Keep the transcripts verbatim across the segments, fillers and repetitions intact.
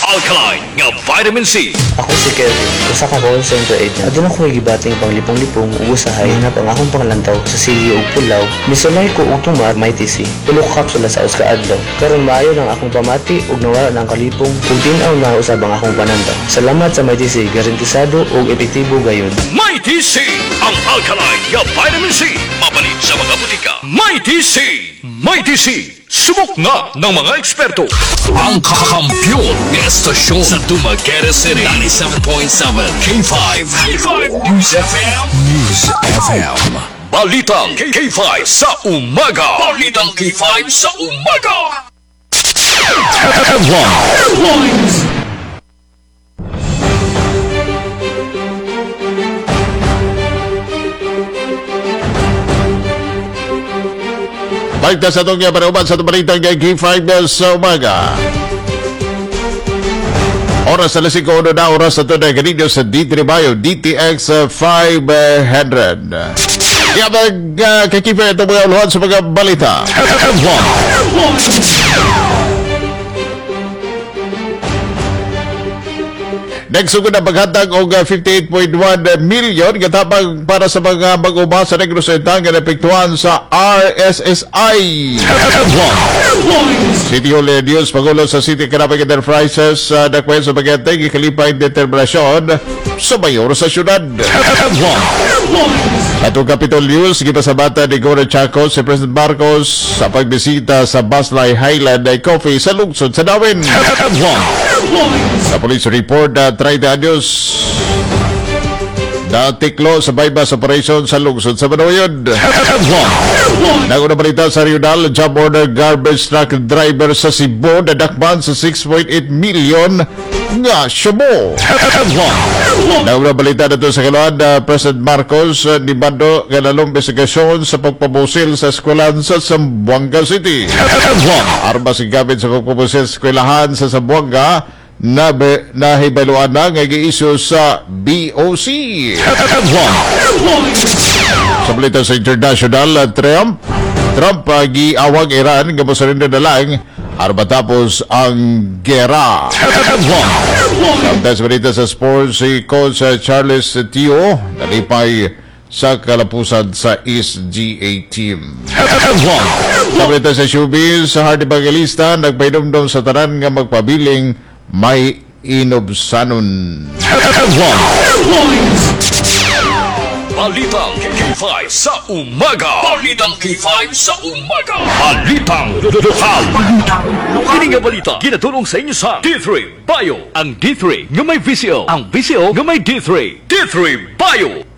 Alkaline nga vitamin C. Ako si Kevin, usa ka call center agent. Aduna ko gibating pang lipong-lipong ug usahay na pang akong panglantaw sa Silio ug Pulaw. Misulay ko og tumar may T C. Tulo ka kapsula sa usa ka adlaw. Karon maayo nang akong pamati ug nawala nang kalipong ug tin-aw na usab ang akong panandaw. Salamat sa may T C, garantisado ug epektibo gayud. May T C, ang Alkaline nga vitamin C. Mapalit sa mga butika. May T C, May T C. Subok nga ng mga eksperto. Ang kakampiyon ng estasyon sa Dumaguete City. ninety-seven point seven K five. K five News F M. News F M. Balitang K five sa umaga. Balitang K five sa umaga. Headlines. Balik na sa itong panauban sa itong balitang K five sa umaga. Oras sa lasing ko na oras sa ito na kanino sa D three Bio D T X five hundred. Kaya magkakipin itong mga uluhan sa mga balita. Nagsugod na paghatag og fifty-eight point one million katapang para sa mga mag-uba sa Negros Oriental nga napektuhan sa R S S I. City Hall News, Pangulo sa City Economic Enterprises uh, nakwento sa Bagete gikalipay determinasyon sa mayor sa syudad. Atong Capitol News, gipasabata ni Governor Chaco si President Marcos sa pagbisita sa Baslay Highland Coffee sa lungsod sa Dawin. Sa police report na thirty anyos natiklo sa bypass operation sa lungsod sa Manoyod. Naguna balita sa regional job order garbage truck driver sa Cebu na dakman sa six point eight million nga syubo. Naguna balita na ito sa kaluan na President Marcos uh, ni Bando nga lalong investigasyon sa pagpabusil sa eskwelahan sa Zamboanga City. Armas ang gamit sa pagpabusil sa eskwelahan sa Zamboanga na nahibaluan na nga gi-issue sa B O C. Sa balita sa international, uh, Trump Trump uh, giawag Iran nga mosurindo na lang aron matapos ang gera. Sa balita sa sports, si Coach uh, Charles Tio nalipay sa kalapusan sa East G A team. Sa balita sa showbiz, sa Hardy Evangelista nagpainumdum sa tanan nga magpabiling may inobsanon. Balitang K five sa umaga. Balitang K five sa umaga. Balitang lokal. Kini nga balita ginatulong sa inyo sa D three Bio. Ang D three nga may V C O. Ang V C O nga may D three. D three Bio.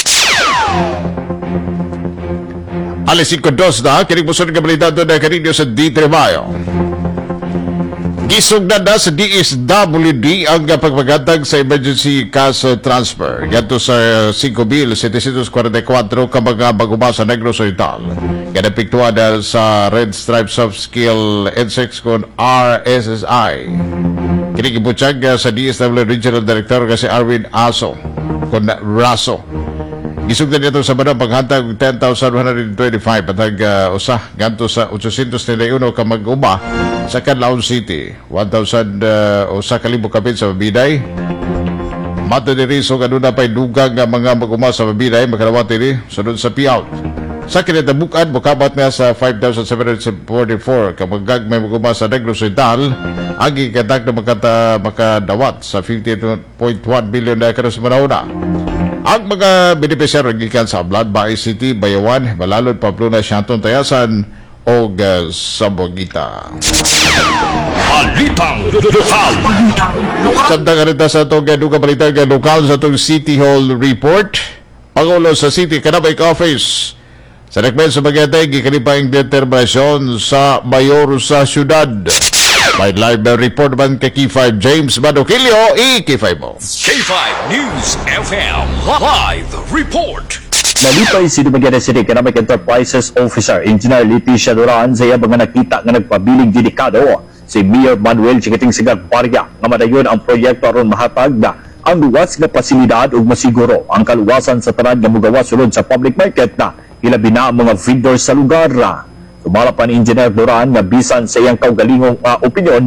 Alas five dos na, kinig mo sa nga balita doon na kanino sa D three Bio. Gisugdan na sa D S W D ang pagpagatag sa emergency cash transfer. Ganto sa five mil setecentos forty-four ka mga baguma sa Negros Oriental. Ganapiktuan na sa Red Stripe Soft Skill Insects con R S S I. Kinikibutsag sa D S W Regional Director kasi Arwin Aso con Raso. Gisugdan nito sa banang paghatag ten thousand one hundred twenty-five patag uh, usa ganto sa eight hundred ninety-one ka mag-uma sa Canlaon City. one thousand uh, usa ka libo kapit sa Mabiday. Mato ni Rizzo kanuna pa'y dugang nga mga mag-uma sa Mabiday makalawati ni sunod sa payout. Sa kinatabukan, bukabat nga sa five thousand seven hundred forty-four ka magag may mag-uma sa Negros Oriental ang ikatak na makata, makadawat sa fifty point one billion na karos manahuna. Ang mga beneficiary gikan sa Ablad, Baay City, Bayawan, Balalod, Pamplona, Shanton, Tayasan o uh, Sambuguita. Balitang lokal. Samtang karita sa itong duga balita ng lokal sa itong City Hall Report. Pangulo sa City Economic Office sa Rekmen sa Bagete, gikalipang determinasyon sa mayor sa syudad. May live na report naman kay K five James Madokilio, i-K five mo. K five News F M Live Report. Nalipay si Dumaguete City Economic Enterprises Officer Engineer Leticia Duran sa iya mga nakita nga nagpabiling dedikado si Mayor Manuel Chikiting Sigag Barya nga madayon ang proyekto aron mahatag na ang luwas nga pasilidad ug masiguro ang kaluwasan sa tanan nga mogawa sulod sa public market na ilabi na ang mga vendors sa lugar. Tumala pa ni Engineer Duran nga bisan sa iyang kaugalingong uh, opinyon na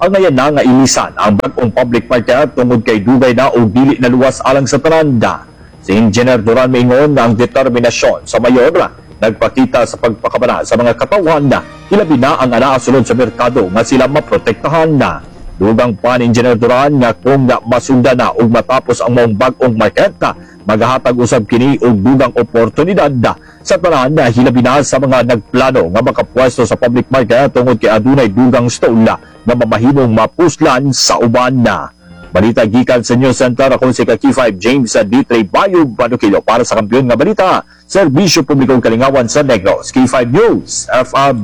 ang ngayon na nga ilisan ang bagong public market tungod kay dugay na o dili na luwas alang sa tananda. Si Engineer Duran maingon na ang determinasyon sa mayor nagpakita sa pagpakabana sa mga katawhan na ilabi na ang anaasulod sa merkado nga sila maprotektahan na. Dugang pa ni Engineer Duran nga kung nga masunda na o matapos ang mong bagong market na maghahatag usab kini og dugang oportunidad na sa tanan na hilabi na sa mga nagplano nga makapwesto sa public market tungod kay adunay dugang stall na nga mamahimong mapuslan sa uban na. Balita gikan sa News Center, akong si K five James D. Trey Bayo Banukilo para sa kampiyon nga balita, Serbisyo Publikong Kalingawan sa Negros, K five News, F M.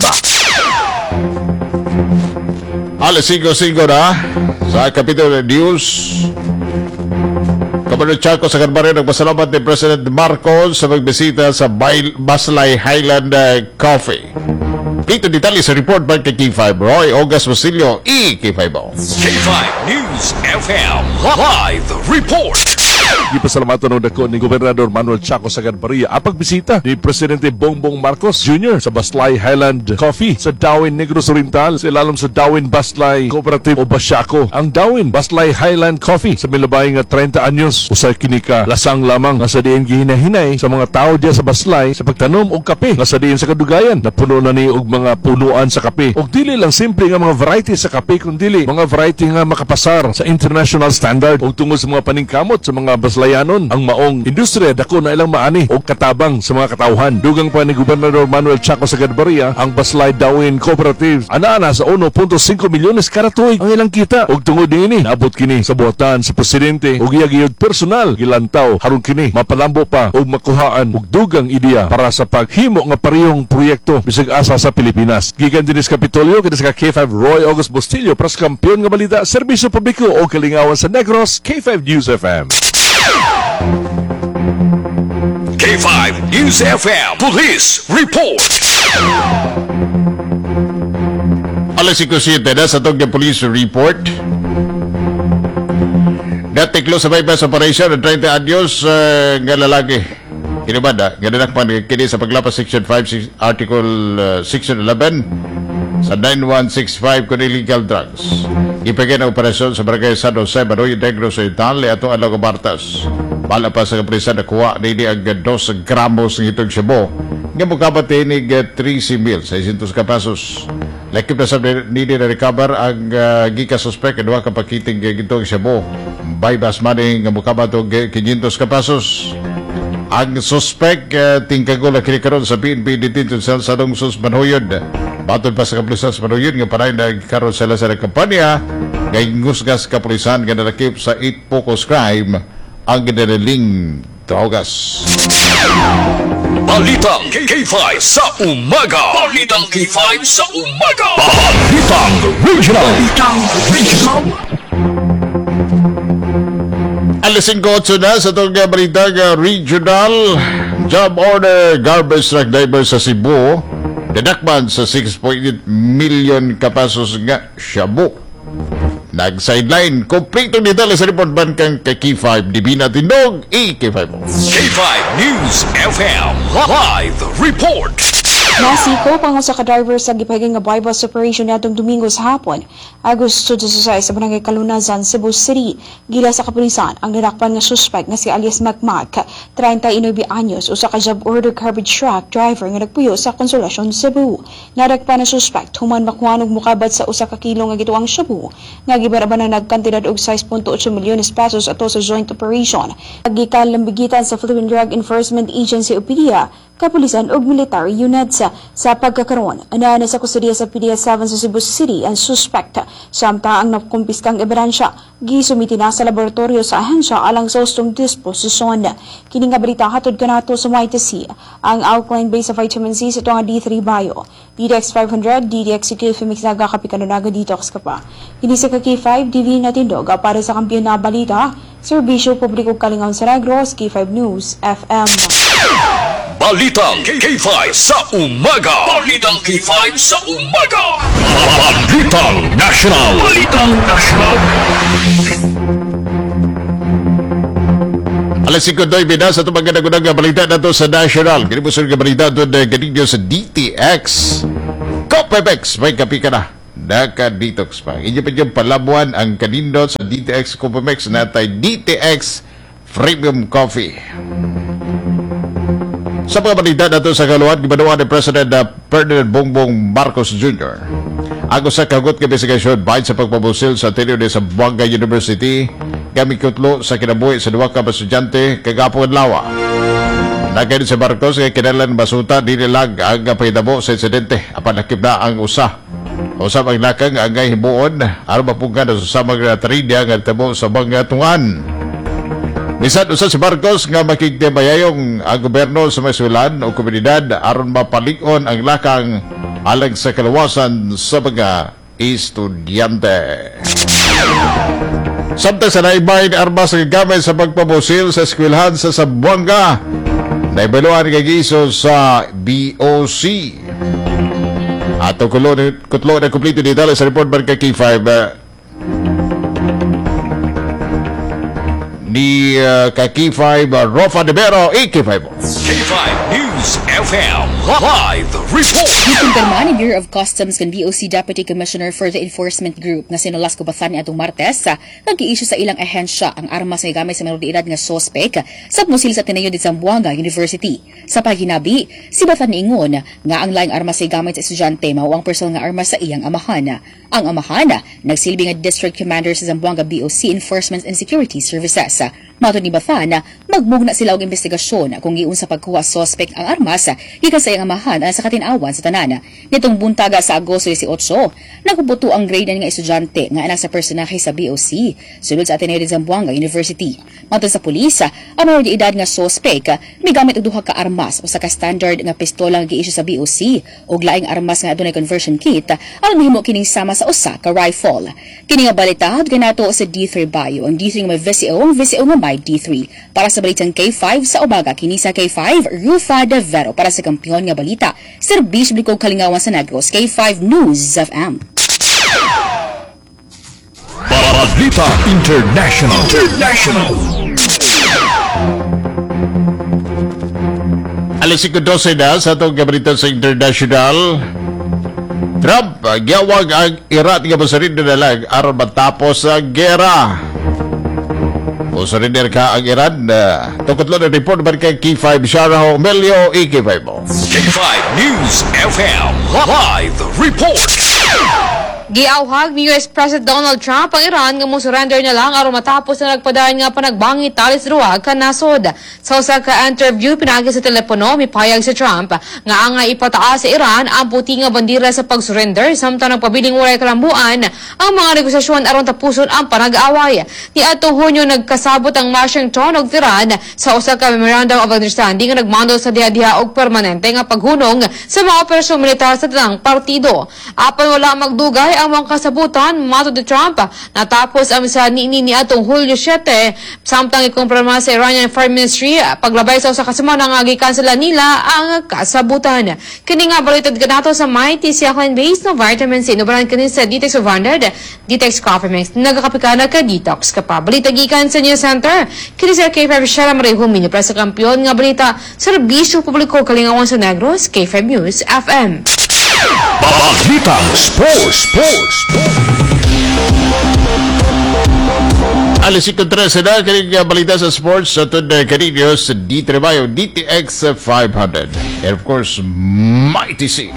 Alas cinco cinco na sa Capitol News. Kamanong Chaco sa Carbarrio, nagpasalamat ni President Marcos sa magbisita sa Bail- Baslay Highland uh, Coffee. Dito detalye sa report by K five Roy August Basilio, E K five O. K five News F M Live Report. Gipasalamatan ng dako ni Gobernador Manuel Chaco sa Ganbaria ang pagbisita ni Presidente Bongbong Marcos Junior sa Baslay Highland Coffee sa Dawin Negros Oriental sa ilalim sa Dawin Baslay Cooperative o Basyaco. Ang Dawin Baslay Highland Coffee sa milabay nga thirty anyos usay kinika lasang lamang nga sa diin gihinahinay sa mga tao diya sa Baslay sa pagtanom og kape nga sa diin sa kadugayan na puno na ni og mga punuan sa kape. Og dili lang simple nga mga variety sa kape kundi mga variety nga makapasar sa international standard og tungod sa mga paningkamot sa mga Baslayanon ang maong industriya dako na ilang maani o katabang sa mga katawhan. Dugang pa ni Gobernador Manuel Chaco sa Ganbaria ang Baslay Dawin Cooperative ana sa one point five milyones kada tuig ang ilang kita og tungod niini naabot kini sa buhatan sa presidente og iyagiyod personal gilantaw haron kini mapalambo pa og makuhaan og dugang ideya para sa paghimo nga parehong proyekto bisag asa sa Pilipinas. Gikan din sa Kapitolyo kada sa K five Roy August Bustillo pras kampiyon nga balita serbisyo publiko o kalingawan sa Negros, K five News F M. K five News F M Police Report. Alas cinco siete na sa itong police report. Natiklo sa bypass operation ng thirty anyos uh, nga lalaki. Kinubada, gananakpan kini sa paglapas Section five, Article uh, Section eleven sa nine one six five kung illegal drugs. Ipagay na operasyon sa Barangay San Jose, Baroy Negros Oriental, atong Alago Bartas. Bala pa sa kaprisa na kuha na ini ang dos gramos ng itong shabu. Nga mukabat inig three mil, six hundred pesos. Lakip na sa nini na recover ang uh, gika suspect at ka pakiting itong shabu. Bypass money nga mukabat og five hundred pesos. Ang suspect uh, tingkagol na kinikaroon sa P N P detention cell sa Dongsos Manhoyod. Batod pa sa kapulisan sa Manhoyod nga panay na karoon sila sa kampanya ngayong ngusgas kapulisan nga nalakip sa eight focus crime ang ginadaling drogas. Balitang K five sa umaga. Balitang K five sa umaga. Balitang Regional. Balitang Regional. Alas cinco eight na sa itong balitang regional. Job order garbage truck driver sa Cebu. Dadakman sa six point eight million kapasos nga shabu. Nag-sideline. Kompleto ni Dala sa report ban kang K five. Divina Tindog, E K five. K five News F M Live Report. Nasiko pango sa ka-driver sa gipahigay nga bypass operation natong Domingo sa hapon, Agosto disiseis sa Barangay Kalunasan, Cebu City. Gila sa kapulisan ang nilakpan nga suspect nga si alias Macmac, thirty-nine anyos, usa ka job order garbage truck driver nga nagpuyo sa Consolacion, Cebu. Nadakpan na suspect human makuhanog mukabat sa usa ka kilo nga gituang shabu nga gibaraban na nagkantidad og six point eight milyones pesos ato sa joint operation. Gikan lambigitan sa Philippine Drug Enforcement Agency o P D E A, kapulisan ug military units. Sa pagkakaroon, ana na sa kustudiya sa P D S seven sa Cebu City ang suspect. Samta ang nakumpiskang ebidensya, gisumiti na sa laboratorio sa ahensya alang sa ustong disposisyon. Kini nga balita hatod kanato sa Y T C, ang alkaline base sa vitamin C sa tuang D three Bio, D D X five hundred, D D X C K Fimix naga kapikananaga detox ka pa. Kini sa K five, D V na tindog para sa kampiyon na balita, Serbisyo Publiko Kalingawan sa Negros, K five News F M. Balitang K five sa umaga. Balitang K five sa umaga. Balitang National. Balitang National. Alas cinco nueve na sa itong mga nagunang balita na ito sa National. Kinibusan nga balita ito na ganinyo sa D T X. Copebex, may kapi ka na. naka-detox pa. Inyo pa dyan palabuan ang kanindot sa D T X Copamex na tay D T X Premium Coffee. Sa mga balita nato sa kaluan, gibanuan ni President uh, Ferdinand Bongbong Marcos Junior Ako sa kagot investigasyon bahin sa pagpabusil sa tenyo sa Buanga University gamit kutlo sa kinabuhi sa duwa ka estudyante kagapon lawa. Nagay si Marcos kay kinalan basuta dinilag ang pahitabo sa insidente apan nakip na ang usa. Usap ang lakang ang himuon aron mapugan sa samang tragedia nga tabo sa mga tungan. Bisan usa si Marcos nga makigtimayayong ang gobyerno sa masulan o komunidad aron mapalig-on ang lakang alang sa kaluwasan sa mga estudyante. Samtang sa naibay ni armas ang gamit sa pagpabusil sa eskwelahan sa Zamboanga, naibaluan ng giso sa B O C. Ato kulo kutlo na kumplito ni Dala sa report barka K five uh, ni uh, ka K five uh, Rofa de Bero A K five. K five News F M Live Report. Gikonfirma ni Bureau of Customs kan B O C Deputy Commissioner for the Enforcement Group na sinulas ko batan ni atong Martes sa nag-i-issue sa ilang ahensya ang armas nga gamit sa menor de edad nga suspect sa musil sa Ateneo de Zamboanga University. Sa paginabi, si batan niingon nga ang laing armas nga gamit sa estudyante mao ang personal nga armas sa iyang amahan. Ang amahan nagsilbi nga District Commander sa Zamboanga B O C Enforcement and Security Services. Matod ni Bathan, magmugna sila og investigasyon kung giun sa pagkuha suspect ang armas gikan sa iyang amahan sa katinawan sa tanan. Nitong buntaga sa Agosto eighteen, nakubuto ang grade nga estudyante nga anak sa personahe sa B O C sulod sa Ateneo de Zamboanga University. Matod sa pulis, ang menor de edad nga suspect migamit og duha ka armas o sa ka standard nga pistola nga gi-issue sa B O C ug laing armas nga adunay conversion kit aron mahimo kining sama sa usa ka rifle. Kini nga balita ganato sa D three Bio. Ang D three nga may V C O, ang V C O nga may D three. Para sa balitang K five sa umaga, kini sa K five, Rufa de Vero. Para sa kampiyon nga balita, Serbisyo Blikog Kalingawan sa Negros, K five News F M. Balita International. International. Alas ikudose na sa itong kabalita sa international. Trump, giyawag ang Iran nga masarindi na lang aron matapos ang gera. Masarindi ka ang Iran. Uh, Tungkotlo na report ba kay K five Sharaho Melio E K five mo. K five News F M Live Report. Giawhag ni U S President Donald Trump ang Iran nga mo surrender na lang aron matapos na nagpadaan nga panagbangit talis ruwag ka nasod. Sa usa ka interview pinagi sa telepono mipayag si Trump nga ang ipataas sa Iran ang puti nga bandera sa pag-surrender samtang nagpabiling walay kalambuan ang mga negosasyon aron tapuson ang panag-aaway. Ni atong Hunyo nagkasabot ang Washington ug Tehran sa usa ka memorandum of understanding nga nagmando sa diha-diha og permanente nga paghunong sa mga operasyon militar sa tanang partido. Apan wala magdugay ang mga kasabutan, matod ni Trump, natapos ang sa niini ni atong Hulyo siyete, samtang ikumpirma sa Iranian Foreign Ministry, paglabay sa usa ka semana nga gikansela nila ang kasabutan. Kini nga balitad kanato sa Mighty Siya Base no vitamin C, nubaran kini sa Detox one hundred, Detox Coffee Mix, nagakapikana ka Detox ka pa. Balita gikan sa News Center, kini sa K five Shara Marie Humini, para sa kampiyon nga balita, Serbisyo Publiko Kalingawan sa Negros, K five News F M. Balita Sports. Sports. Alas ikudrese na kaning balita sa sports sa tud kanino sa D three Bio D T X five hundred. And of course, Mighty C.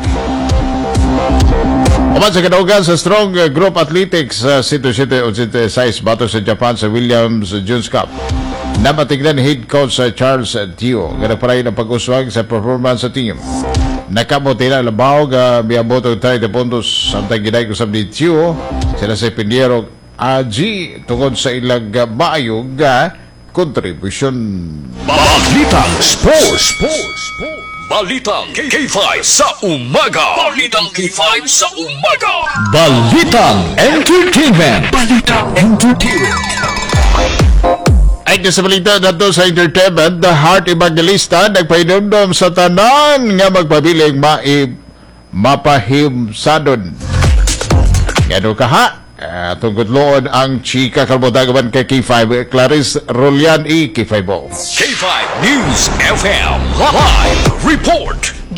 Uman sa kadaugan sa strong group athletics sa one oh seven one oh six bato sa Japan sa Williams Jones Cup. Nabatignan head coach sa Charles Tio nga nagparay ng pag-uswag sa performance sa team. Nakamote na labaw nga miabot og thirty puntos samtang ginay ko sa Tio sila sa Pindiero A G tungod sa ilang maayong nga contribution. Balitang Sports. Sports. Balitang K five sa umaga. Balitang K five sa umaga. Balitang Entertainment. Balitang Entertainment. Ay sa balita nato sa entertainment, The Heart Evangelista nagpahinumdum sa tanan nga magpabiling mai mapahimsadon. Ngano ka ha? Uh, tungkol loon ang chika kalbodagaman kay K five Clarice Rolian E K five mo. K five News F M Live Report.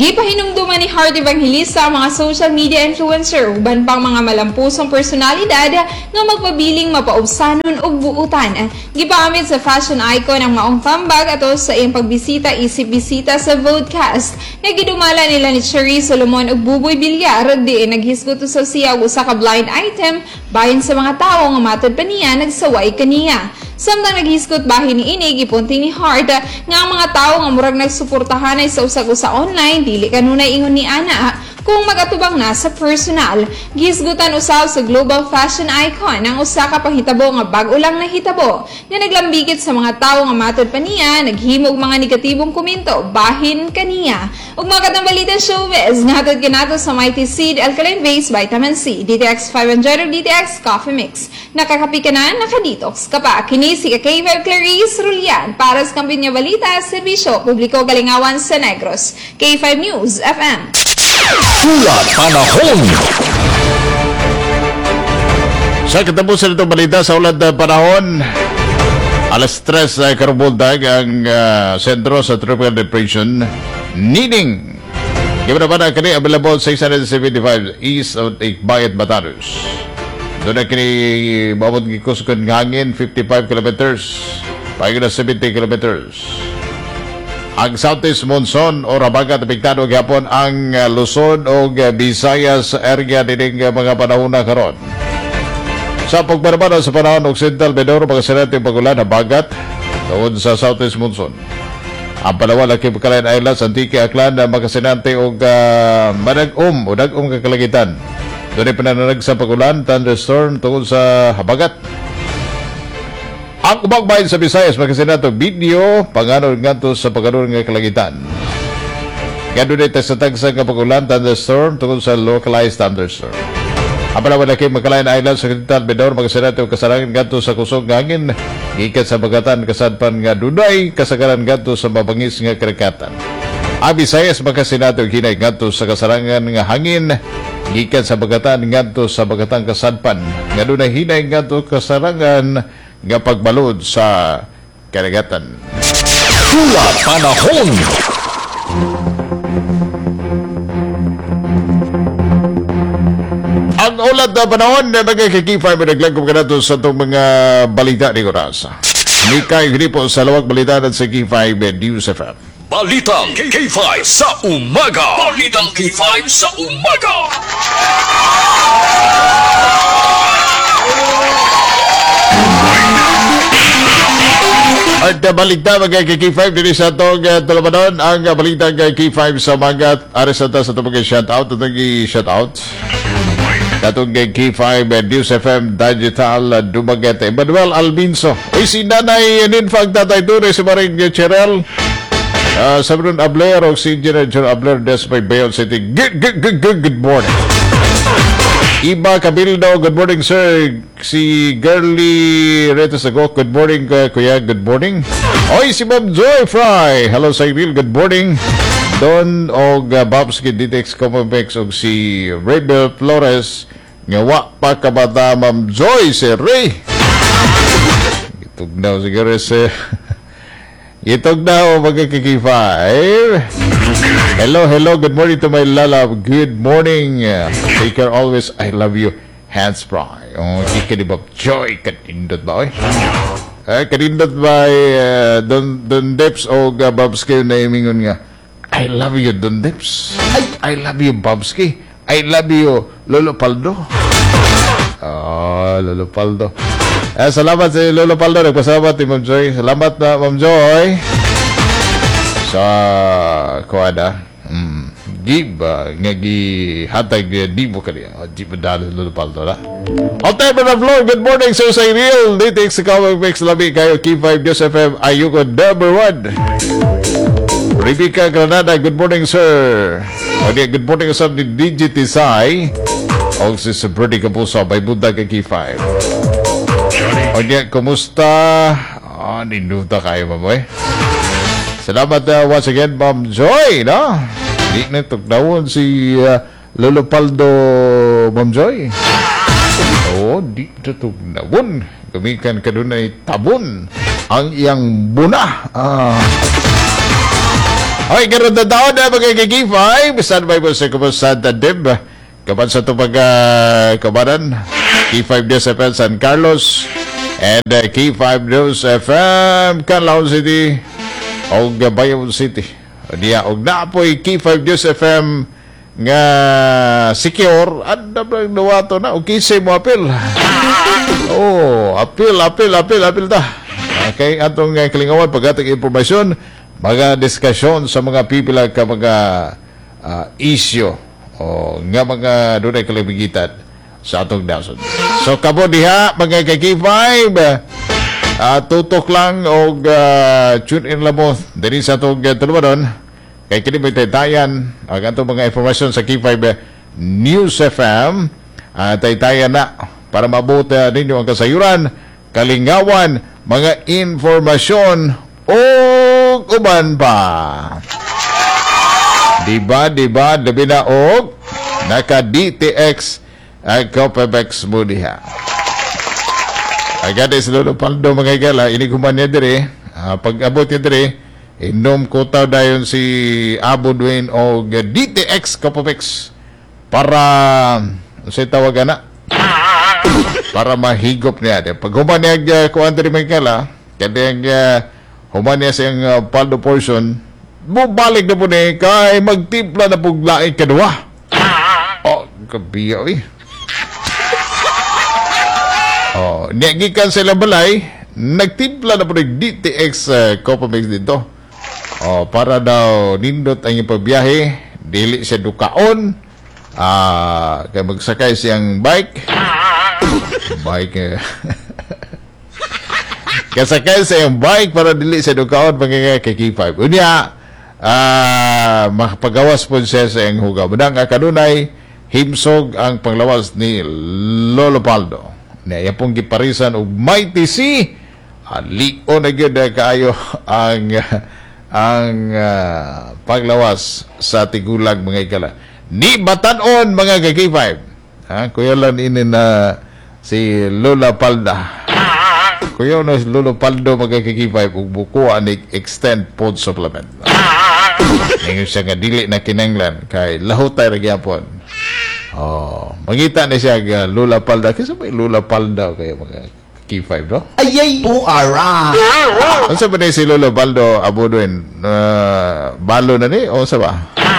Gipahinumduman ni Heart Evangelista ang mga social media influencer uban pang mga malampusong personalidad nga magpabiling mapaubsanon og buutan. Gipaamit sa fashion icon ang maong tambag ato sa iyang pagbisita isip bisita sa Vodcast. Nga gidumala nila ni Cherry Solomon og Buboy Villar diin naghisgot sa siya og usa ka blind item bahin sa mga tawo nga matod pa niya nagsaway kaniya. Samtang naghisgot bahin ni ini gipunting ni Hart nga ang mga tawo nga murag nagsuportahan ay sa usag-usa online dili kanunay ingon ni ana kung magatubang na sa personal. Gisgutan usab sa global fashion icon ang usa ka panghitabo nga bag-o lang nahitabo nga naglambigit sa mga tawo nga matod pa niya naghimog mga negatibong komento bahin kaniya. Ug mga katambalita showbiz nga hatod kanato sa Mighty Seed Alkaline Base Vitamin C D T X five hundred D T X Coffee Mix. Nakakapikanan, nakadetox ka pa. Kini si K five Clarice Rulian para sa Kampinya Balita, Serbisyo Publiko Kalingawan sa Negros. K five News F M. Ulat Panahon. Sa katapusan itong balita sa ulat na panahon, alas tres ay karubundag ang uh, sentro sa Tropical Depression, Nining. Gimana pa na kani available six seventy-five east of Bayat Bataros. Doon na kini mabot gikuskon ng hangin fifty-five kilometers, pagin na seventy kilometers. Ang Southeast Monsoon o Rabagat apektado gyapon ang uh, Luzon o uh, Visayas area dining uh, mga panahon na karon. Sa pagbarabara sa panahon Occidental Mindoro pagkasinati pagulan na bagat tungod sa Southeast Monsoon. Ang Palawan, Lakip, Calayan Islands, Antique, Aklan na makasinante o uh, manag-um o nag-um kakalagitan. Doon ay panananag sa pagulan, thunderstorm tungod sa habagat. Ang ubang bayan sa Visayas makasinato video panganod ngadto sa pagkanod nga kalagitan. Gado na tagsa-tagsa nga pagulan, thunderstorm tungod sa localized thunderstorm. Ang Palawan, Lakip, Calayan Islands, Occidental Mindoro makasinato kasarangin ngadto sa kusog nga hangin gikan sa bagatan kasadpan nga dunay kasagaran ngadto sa mabangis nga karikatan. Ang Visayas makasinato hinay ngadto sa kasarangan nga hangin gikan sa bagatan ngadto sa bagatang kasadpan nga dunay hinay ngadto kasarangan nga pagbalod sa karagatan. Ulat Panahon. Ang ulat na panahon na magkakikifay mo naglagom ka nato sa itong mga balita ni Gorasa. Mikay Gripo sa lawag balita ng sa K five News F M. Balitang K five sa umaga. Balitang K five sa umaga. At uh, balita mga K five din sa itong uh, tulabanon ang uh, balita ng K five sa umaga. Aris na sa itong mga shoutout. Itong i-shoutout. Katong K five News F M Digital uh, Dumaguete. Emmanuel Albinso. Uy, si Nanay Ninfang Tatay Ture, si Maring Cherel. Uh, Sabron Abler o si Engineer John Abler des may Bayon City. Good, good, good, good, good morning. Iba Cabildo, good morning sir. Si Girly Retos Ago, good morning uh, kuya, good morning. Oy, si Ma'am Joy Fry. Hello sa Emil, good morning. Don og uh, Babs Kid Ditex Comopex og si Rebel Flores nga wa pa kabata Ma'am Joy si Ray. Itugnaw siguro si Itugnaw magkakikifay. Hello, hello, good morning to my Lala. Good morning. Take care always. I love you. Hands fry. Oh, ika di Bob Joy kanindot ba oy? Eh, kanindot ba uh, Don Don Deps o uh, Babski na imingon nga. I love you, Don Deps. I, I love you, Babski. I love you, Lolo Paldo. Oh, Lolo Paldo. Eh, salamat sa Lolo Paldo. Nagpasalamat ni Ma'am Joy. Salamat na, Ma'am Joy. Sa kuwada. Hmm. Gib, uh, nga gihatag di mo kaniya. Di mo dalo Lolo Paldo na. On time na vlog. Good morning, Sir Cyril. Dito sa Kawag Mix Labi kayo. K five News F M. Ayuko number one. Rebecca Granada, good morning sir. Okay, good morning sa ni D J Tisay. O si Sabrina Kapuso, may bundag ka K five. Okay, kumusta? Ah, ninuta kayo mamoy. Salamat uh, once again, Ma'am Joy, no? Di na tugnawan si uh, Lolo Paldo, Ma'am Joy. Oo, di na tugnawan. Gumikan ka doon ay tabon ang iyang buna. Ah... Hoy, karon na taon na mga K five. Bisan may mo sa kumusta Dib. Kapan sa ito pag uh, kabanan. K five News F M San Carlos. And uh, K five News F M Canlaon City. O Bayon City. Diya, og naapoy K five News F M nga secure. Anda ba yung nawato na? O kisay mo apil. Oh, apil, apil, apil, apil ta. Okay, atong uh, kalingawan pag-ating informasyon, mga diskusyon sa mga pipila ka mga uh, isyo o nga mga dunay kalibigitan sa atong dason. So kamo diha mga K five, uh, tutok lang o uh, tune in lang mo diri sa atong uh, tulumanon kay kini may taytayan ang atong mga informasyon sa K five News F M. Uh, taytayan na para mabuti ninyo ang kasayuran, kalingawan, mga informasyon o uban pa. Diba, diba, labi na og naka-D T X ang Copebex mo diha. Agad is Lolo Paldo mga igala, iniguman niya dire. Uh, pag-abot niya dire, inom ko tao dayon si Abu Dwayne og D T X Copebex para sa tawagan na para mahigop niya. Pag human niya uh, kuhan dire mga igala, kaya uh, human niya sa uh, paldo portion, bubalik na po niya kay magtimpla na pong laing kadua. Oh, kabiyaw eh. Oh, niyagikan sila balay, nagtimpla na po niya D T X uh, Copamix dito. Oh, para daw nindot ang ipagbiyahe, dili siya dukaon, ah, kaya magsakay siyang bike. Bike eh. Kasakay sa iyong bike para dili sa dukaon mga K five. Unya, ah, makapagawas po siya sa iyong hugaw. Madang kanunay, himsog ang panglawas ni Lolo Paldo. Na iya pong giparisan og Mighty C. Lion na gyud kaayo ang ang uh, panglawas sa tigulang mga ikala. Ni batanon mga K five. Ha, kuya lang ini na si Lola Palda. Kuya na si Lolo Paldo mga K five ug buko ani extend food supplement. Ngayon siya nga dili na kinanglan kay lahutay ra gyapon. Oh, mangita na siya uh, Lola Palda kasi may Lola Palda kay mga K five no? Ayay po ara. Ano sa ba na si Lola Paldo Abu Dwayne? Uh, balo na ni o sa ba?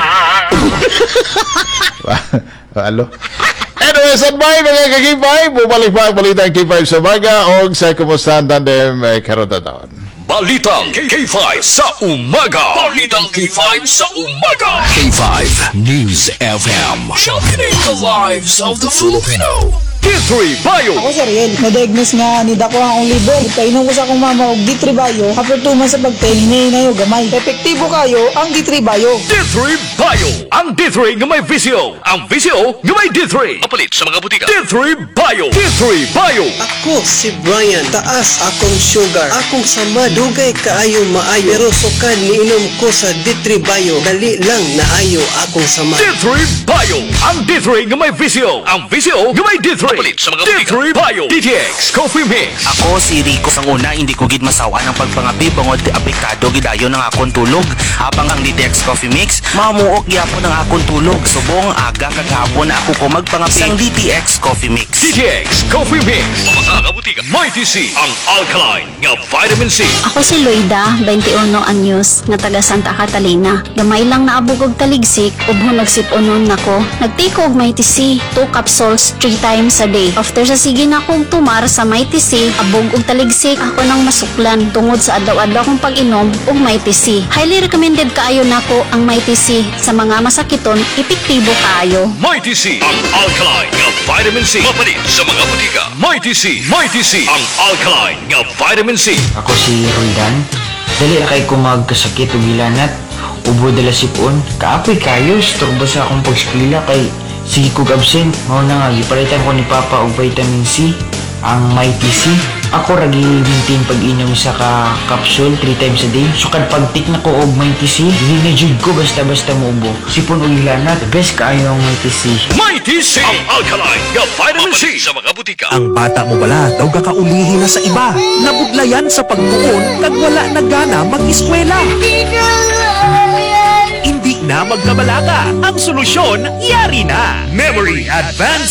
Alo. Anyway, sa bay mga K five, bumalik pa ang balita K five sa baga o sa kumustahan tandem eh, karotataon. Balitang K five sa umaga. Balitang K five sa umaga. K five News F M. Championing the lives of the Filipino. D three Bio. Ako si Riel, na-diagnose nga ni dako ang liver. Kainom ko sa akong mama og D three Bio. After two months sa pagpahinay na yung gamay. Epektibo kayo ang D three Bio. D three Bio. Ang D three nga may visio. Ang visio nga may D three. Mapalit sa mga butika. D three Bio. D three Bio. Ako si Brian. Taas akong sugar. Akong sama dugay kaayo maayo. Pero sukan niinom ko sa D three Bio. Dali lang naayo akong sama. D three Bio. Ang D three nga may visio. Ang visio nga may D three. Mapalit sa mga butika. D three Bio. D T X Coffee Mix. Ako si Rico. Sang una, hindi ko gid masawa ng pagpangapi bangod apektado gidayon ng akong tulog. Habang ang D T X Coffee Mix, mamuok gyapon ang akong tulog. Subong aga kagahapon na ako ko magpangapi sang D T X Coffee Mix. D T X Coffee Mix. Mga butika. Mighty C. Ang alkaline nga vitamin C. Ako si Loida, twenty-one anyos, nga taga Santa Catalina. Gamay lang naabog og taligsik, ubhon nagsip-unon nako. Nagtiko og Mighty C, two capsules, three times a day. After sa sige na akong tumar sa Mighty C, abog og taligsik, ako nang masuklan tungod sa adlaw-adlaw kong pag-inom og Mighty C. Highly recommended kaayo nako ang Mighty C. Sa mga masakiton, epektibo kaayo. Mighty C. Ang alkaline nga vitamin C. Mapalit sa mga butika. Mighty C. Mighty C. Ang alkaline nga vitamin C. Ako si Roldan. Dali na kay kumagkasakit o gilanat. Ubo dala sipon. Kaapoy kayo. Storbo sa akong pagskwila kay sige kog absent. Mao na nga, gipalitan ko ni Papa og vitamin C. Ang Mighty C. Ako ragi maintain pag-inom sa ka capsule three times a day. So kad pagtik na ko og Mighty C, hindi na jud ko basta-basta muubo. Sipon og ilanat, the best kaayo ang Mighty C. Mighty C. Ang alkaline nga vitamin C sa mga butika. Ang bata mo bala daw kakaulihin na sa iba. Nabudlayan sa pagtuon kag wala na gana mag-eskwela. na magkabalaka. Ang solusyon, yari na! Memory Advanced